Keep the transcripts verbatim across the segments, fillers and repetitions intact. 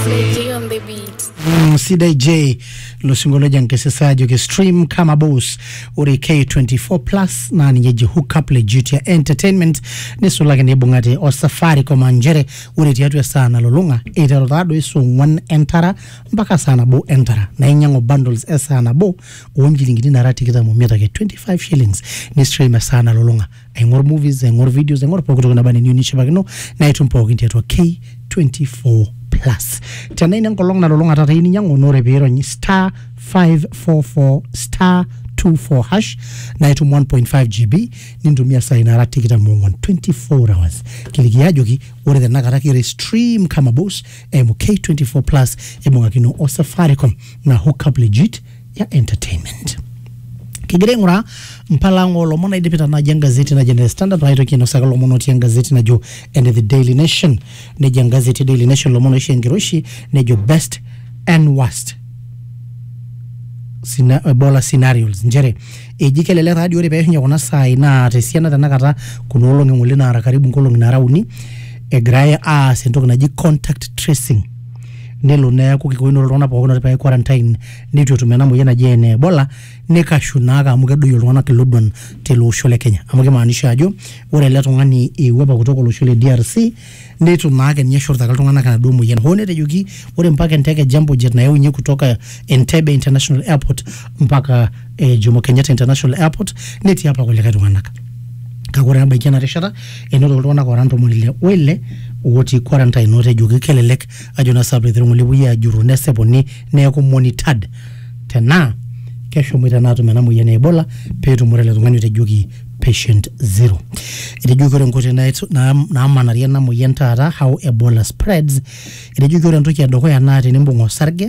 on the beat. Mm, C D J lo singolo jankesesajo ke stream kama boss uri K twenty-four plus na nijeji hook up legit ya entertainment nisulake ni bungate o safari koma njere uri tiatu ya sana lolunga itarotado isu one entara mpaka sana bo entara na inyango bundles ya sana bo uonjilingidi na rati kita mumiata ke twenty-five shillings ni stream ya sana lolunga engor movies, engor videos, engor pokuto kuna bani niyo nishibagino na itumpo kinti ya K twenty-four plus tena ina ngolong na lolonga tata ini nyango nore bero ni star five four four star two four hash na itu one point five gigabytes nintumia saa ina rati kita mungu twenty-four hours kilikia joki ore the nakaraki re stream kama boss emu K twenty-four plus emu ngakino o Safaricom na hook up legit ya entertainment kigirengura mpalango lomona idipita na jangazeti na General Standard raito kino saka lomono ti gazeti na jo and the Daily Nation ne jangazeti Daily Nation lomono ishengiroshi ne jo best and worst sina Ebola scenarios njere ejikelele radio re behnya kona sai na tesiana tanakata kunolo ngule na karibu ngolo na rauni egraya a sento na ji contact tracing nelo na yako kikoino lona pokona pa quarantine nityo tumena moye na jene Ebola nekashunaga amugedo yolwana kilodwan telo shole Kenya amuge maanisha ajo ore leto ngani iweba kutoka lo shole D R C netu naage nye shorta kaltongana kana domo yen hone de yugi ore mpaka nteke jambo jet na yeunye kutoka Entebbe International Airport mpaka eh, Jomo Kenyatta International Airport neti hapa kule katongana kakore namba ikena reshara enoto lona kwa ranto mulile wele woti quarantine note jugi kelelek ajona sabre thirunguli buya juru neseponi neko monitored tena kesho mwita natu menamu yene Ebola petu murele tungani te jugi patient zero ite jugi kore nkote na na na manaria na muyenta ara how Ebola spreads ite jugi kore ntoki adoko ya nati nimbungo sarge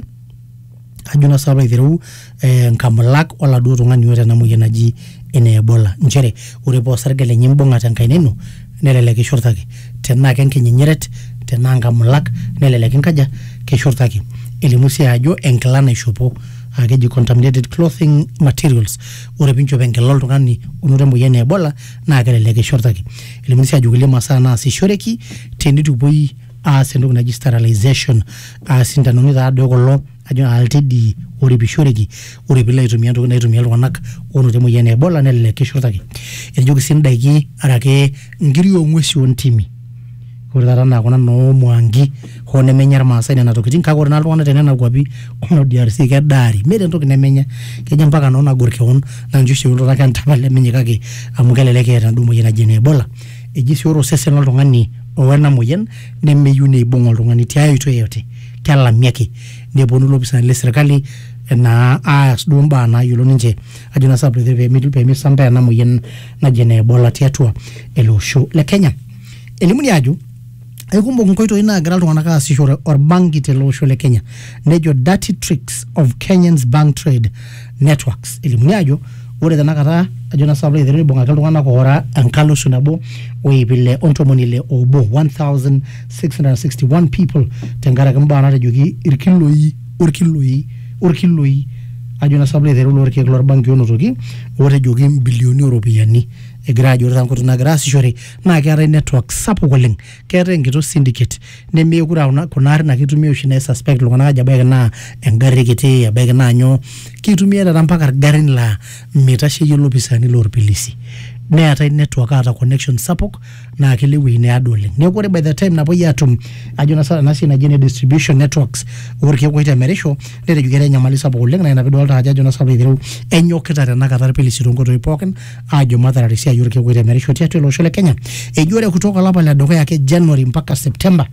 ajona sabre thiru eh, nkamlak ola du tungani yote na muyena ji ene Ebola njere urepo sarge le nyimbonga tankaineno nelele kishortaki tena kenke nyinyeret tena ngamulak nelele kinkaja kishortaki elimusi ajo enklana ishopo ageji contaminated clothing materials urepincho bengelol tungani unurembo yene Ebola na kelele kishortaki elimusi ajo kilema sana asishoreki tenditu boy asendo kuna sterilization asindanoni da dogolo ajo altedi uribishoreki uribila itumia ndo na itumia lwanak onurembo yene Ebola nelele kishortaki ejo kisindaiki arake ngirio ngwesi ontimi kurara na kona no mwangi hone menyar masai na tokitin ka korna lwana tenena kwapi ono D R C ke dari mede ntoki nemenya kenya mpaka naona gorke on na njushe ulora kan tabale menye kake amukeleleke ta dumo yena jene Ebola ejisi oro sese no tongani owena moyen nemeyu ne ibongo tongani tiayo to yote kala mieke ne bonu lobisa le serikali na as dumba na yulo nje ajuna sabre the middle pay samba na moyen na jene Ebola tiatua elo show le Kenya elimuni aju aikumbo nkoito ina agra tungana ka asishore or banki telo show le Kenya nejo dirty tricks of Kenyans bank trade networks elimuni aju ore dana kata ajuna sabre the bonga tungana ko ora ankalo sunabo oibile ontomonile obo one thousand six hundred sixty-one people tengara kamba na jogi irkiloi urkiloi urkiloi ajuna sabre the rule orke glor bank yono toki ore jogi bilioni europeani e grajo ranko na grasi shore na kare network sapo goleng kere ngito syndicate ne me kura una kunari na kitumia ushina suspect lokana aja bega na engari kete ya bega na nyo kitumia da mpaka garin la metashe yolo pisani lor pilisi ne ata network ata connection support na akili we ne adole ne kore by the time na boya tum ajona sala nasi na jene distribution networks worke ko ita meresho ne de jugere nyamali support leng na ina bidol ta ajona sala diru enyo ketare na katar pilisi rongo to ipoken ajo madara risia yorke ko ita meresho tiatu lo shole Kenya e jore kutoka laba la doko yake January mpaka September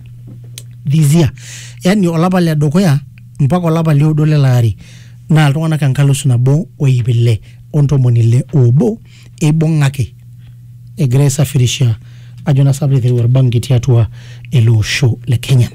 this year yani olaba la doko ya mpaka laba leo dole lari na altongana kankalo sunabo oibile ontomonile obo ebongake egresa firisha ajona sabre the banki tiatua elo show le Kenya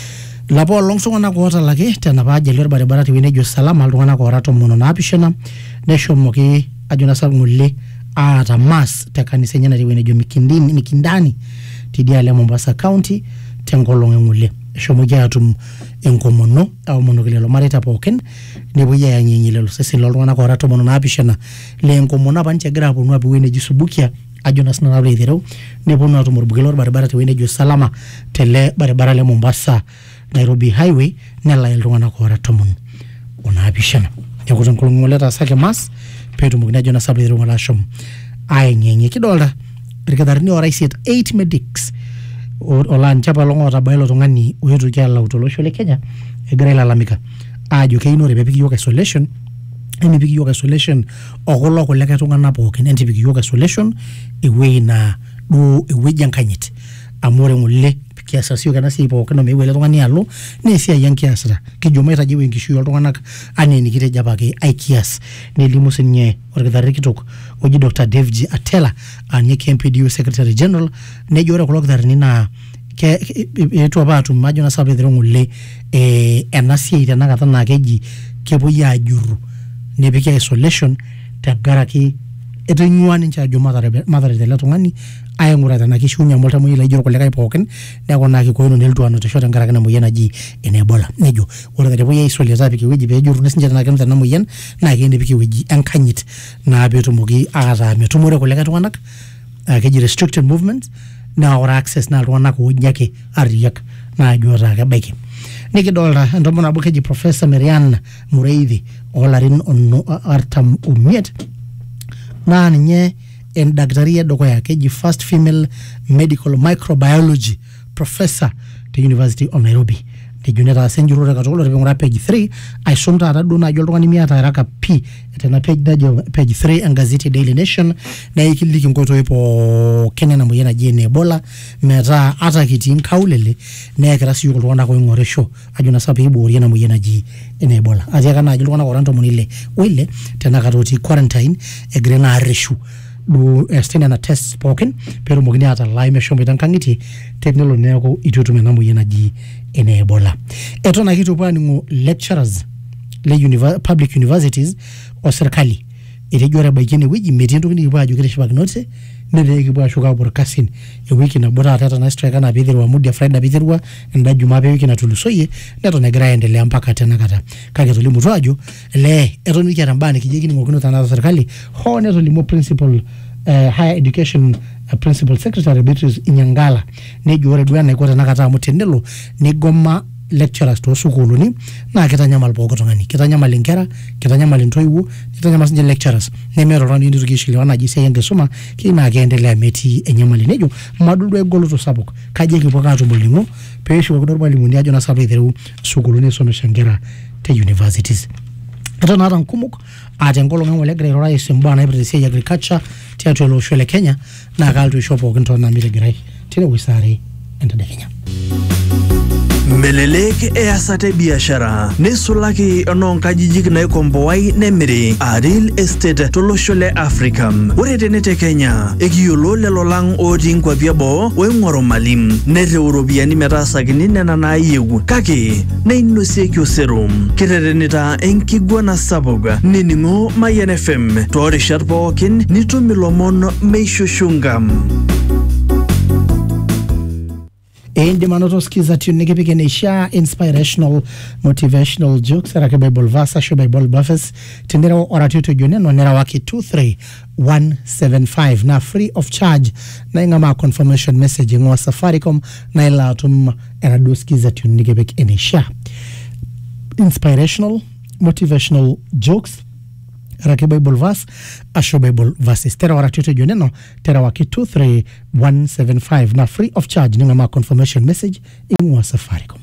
labo longso na ko ta lake tena baje lor bare barati wenejo salama altongana ko rato mono na apishana nesho moki ajona sabmulle ata mas takanise nyana wenejo mikindini mikindani tidia le Mombasa County tengolonge ngule shomoja atum enkomono au monogilelo mareta poken ne boya yanyinyilelo sese lolwana ko rato mono na apishana le enkomono banche gra bonu abi wenejo subukia ajona sna na ne bono atum bugelor barabara te wenejo salama tele barabara le Mombasa Nairobi Highway nela iltung'anak ora tomon onaapishana. Neeku tenkolong ng'ole taasaki mas peetumokini ajo nasabu iltung'anak ashom aing'eng'e. Kidolta irkitarini ora isiet eight medics olanchapa long'ota bailo tung'ani oetuoki alau tolosho le Kenya egira ailalamika ajo keinore peepiki yiok isolation emipiki yiok isolation okulo kulikae tung'anak pookin entipiki yiok isolation ewueji naa duo ewueji enkanyit amu ore ng'ole kiasa sio kana siai pookin omeeu ele tung'ani alo naa esiai enkiasita kijo maitajiu enkishui oltung'anak anaa enikitejo apake aikias nelimu sinye orkitarri kitok oji Doctor David Atela anye K M P D U Secretary General nejo ore kulo kitarrini naa eetuo apa atum ajo na sababu ethero ng'ole ena siai tenakata naa keji kepuoi ajurru nepiki isolation tenkaraki etonyua ninche ajo matare tele tung'ani aing'ura tena kishiunye amu oltamuoyiai laijo irkulikae pookin neeku naa kikoino nelotu anotisho tenkaraki ina moyian naji ene Ebola. Nejo ore tenepuoi aisolate apik ewueji peejurruni sinche tenaa keeta ena moyian naa kenepiki ewueji enkanyit naa peetumoki ataa metumore kulikae tung'anak keji restricted movements naa ore access naa iltung'anak ooji ake arriak naajo etaa kebaiki. Nikidolta entomononi nabo keji Professor Marian Mureithi olarin artam omiet naa ninye endaktari edukuya keji first female medical microbiology professor te University of Nairobi. Tejo netaasa enjurrore katukul tiping'ura page three aisum taata duo naaji oltung'ani miata haraka pii tena page najo page three engazeti Daily Nation naikiliki nkoitoi pookin ena moyian naji ene Ebola metaa ata kitii nkaulele neekira siyiok iltung'anak oing'orisho ajo na sababu eiboori ena moyian naji ene Ebola. Atiaka naaji iltung'anak ora ntomoni ile oile tenakata otii quarantine egira naa arreshu duo estene na test pookin peetumokini atalaa meshomoita nkang'itie tenelo neeku itu etum ena moyian naji ene Ebola. Eton ake itupuo aaning'o lecturers le univer public universities o serkali etejo ore ebaiki enewueji metii entoki nikipuo ajo kitishipakinote nelee kipuo ashuko apuo irkasin ewiki nabo taata eton strike enaa piiterua Amudia Friday piiterua enda Jumaa pe wiki natulusoyie neton egira aendelea mpaka tenakata kake etolimutuo ajo lee eton kiata mbaa nikijo kining'okino tenakata serkali hoo netolimuo principal Uh, higher education uh, principal secretary Beatrice Inyangala nejo ore duo enaiko tenakata amu tenelo nigoma lecturers to sukuuluni naa kitanyamal pooki tung'ani kitanyamal inkera kitanyamal intoiwuo kitanyamal sinche lecturers nemeeta oltung'ani nitoki aishiliwa naji esiai enkisuma kinaa keendelea metii enyamali. Nejo madul duo egoloto sapuk kaji kipuo ake aatum olning'o peeshukokino irmalimuni ajo na sababu aiteru sukuuluni aisomesha nkera te universities. Eton naata nkumok ate enkolong eng'ole egira airura aisimba naipirta esiai agriculture tiatua ele osho le Kenya naa kaaltu isho pookin tona mitigirai tinewueji saare entadekenya. Melelek easate biashara nisulaki enoonkajijik naikomboai nemiri a real estate tolosho le Africa. Ore tene te Kenya ekiyiolo lelo lang otii nkwapi eboo oing'oru malim nereu iropiyiani metaasakini nena naayieu kake neinosieki osero. Kiterenita enkiguana sapuk nining'o Mayian F M toorishat pookin nitum ilomon meishushunga. Indim anoto skiza tune nikipike neisha inspirational motivational jokes arake Bible verse asho Bible verses tendera oratito joneno nera waki two three one seven five na free of charge na ingama confirmation message ngwa Safaricom na ila atum erado skiza tune nikipike neisha inspirational motivational jokes arake Bible verse asho Bible verses tera oratito joneno tera waki two three one seven five na free of charge ningama confirmation message ingwa Safaricom.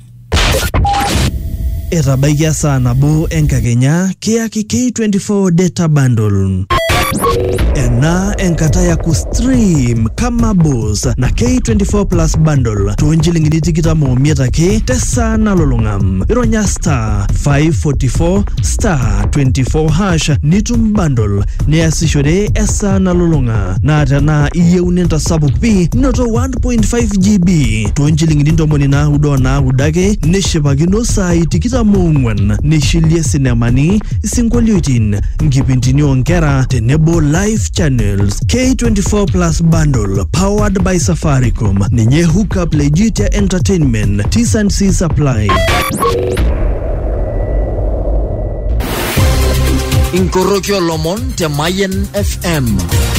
Etabaikia saa nabo enkakenya kiaki K twenty-four data bundle. Ena enkata ya kustream kama boss na K twenty-four plus bundle tuonjilingini tikitam omiet ake tesa nalulung'am. Ironya star five forty-four star twenty-four hash nitum bundle niasishore esa nalulung'a na tena iyieu nintasapuk pi noto one point five gigabytes tuonjilingini ntomoni naudo naudo ake nishipakino saai tikitam ong'wan nishilie sinemani isinkolioitin nkipindini onkera tenebo live channels. K twenty-four plus bundle powered by Safaricom ninye hookup Legitia Entertainment T and C Supply. Inkorokyo lomon te Mayen F M.